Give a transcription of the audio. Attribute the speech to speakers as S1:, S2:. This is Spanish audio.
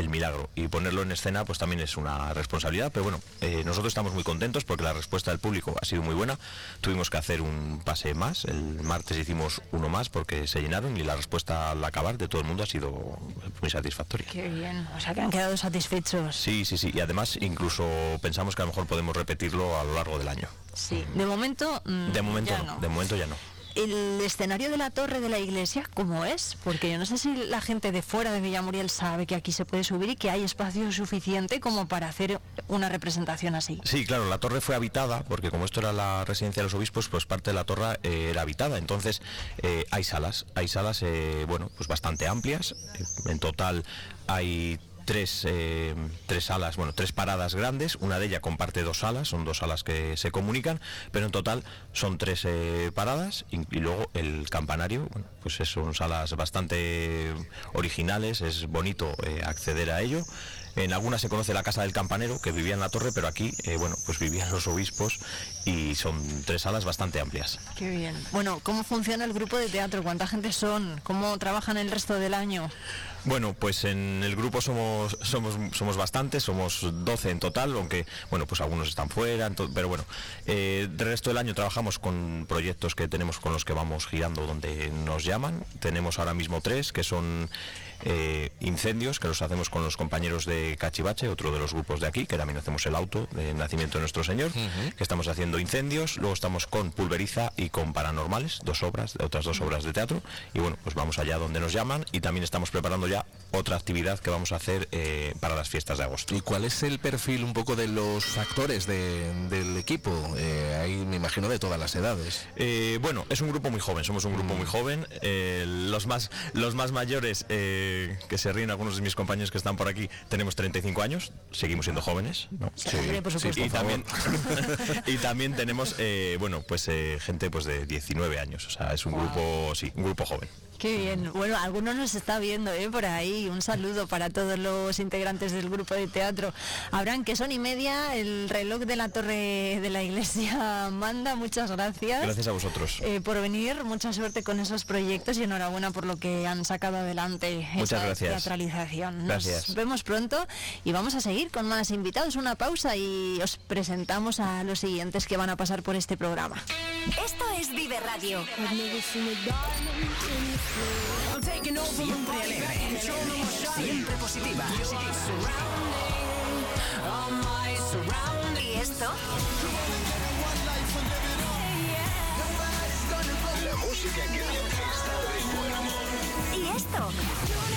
S1: milagro, y ponerlo en escena pues también es una responsabilidad, pero bueno, nosotros estamos muy contentos porque la respuesta del público ha sido muy buena. Tuvimos que hacer un pase más, el martes hicimos uno más porque se llenaron, y la respuesta al acabar de todo el mundo ha sido muy satisfactoria.
S2: Qué bien, o sea que han quedado satisfechos.
S1: Sí, y además incluso pensamos que a lo mejor podemos repetirlo a lo largo del año.
S2: Sí, de momento
S1: de momento
S2: ya
S1: no, de momento ya no.
S2: El escenario de la torre de la iglesia, ¿cómo es? Porque yo no sé si la gente de fuera de Villamuriel sabe que aquí se puede subir y que hay espacio suficiente como para hacer una representación así.
S1: Sí, claro, la torre fue habitada, porque como esto era la residencia de los obispos, pues parte de la torre era habitada. Entonces hay salas, bueno, pues bastante amplias. En total hay tres salas, bueno, 3 paradas grandes. Una de ellas comparte 2 salas, son 2 salas que se comunican, pero en total son 3 paradas, y luego el campanario, bueno, pues son salas bastante originales, es bonito acceder a ello. En algunas se conoce la casa del campanero, que vivía en la torre, pero aquí, bueno, pues vivían los obispos, y son 3 salas bastante amplias.
S2: Qué bien. Bueno, ¿cómo funciona el grupo de teatro? ¿Cuánta gente son? ¿Cómo trabajan el resto del año?
S1: Bueno, pues en el grupo somos bastantes, somos 12 en total, aunque, bueno, pues algunos están fuera, pero bueno, el resto del año trabajamos con proyectos que tenemos con los que vamos girando donde nos llaman. Tenemos ahora mismo 3, que son incendios, que los hacemos con los compañeros de Cachivache, otro de los grupos de aquí, que también hacemos el auto de Nacimiento de Nuestro Señor, que estamos haciendo incendios. Luego estamos con Pulveriza y con Paranormales, otras dos obras de teatro, y bueno, pues vamos allá donde nos llaman, y también estamos preparando ya otra actividad que vamos a hacer para las fiestas de agosto.
S3: ¿Y cuál es el perfil un poco de los actores del equipo? Ahí me imagino de todas las edades.
S1: Bueno, es un grupo muy joven, somos un grupo muy joven. Los más mayores, que se ríen algunos de mis compañeros que están por aquí, tenemos 35 años, seguimos siendo jóvenes, ¿no?
S2: Sí, por supuesto.
S1: Y también tenemos, bueno, pues gente pues de 19 años, o sea, es un grupo, sí, un grupo joven.
S2: Qué bien. Bueno, algunos nos está viendo por ahí. Un saludo para todos los integrantes del grupo de teatro. Abraham, que son 1:30, el reloj de la torre de la iglesia manda. Muchas gracias.
S1: Gracias a vosotros.
S2: Por venir, mucha suerte con esos proyectos y enhorabuena por lo que han sacado adelante.
S1: Muchas gracias.
S2: Teatralización.
S1: Gracias.
S2: Nos vemos pronto y vamos a seguir con más invitados. Una pausa y os presentamos a los siguientes que van a pasar por este programa.
S4: Esto es Vive Radio.
S5: Siempre alegre, siempre positiva.
S4: ¿Y esto?
S5: La música que siempre está de buen humor.
S4: ¿Y esto?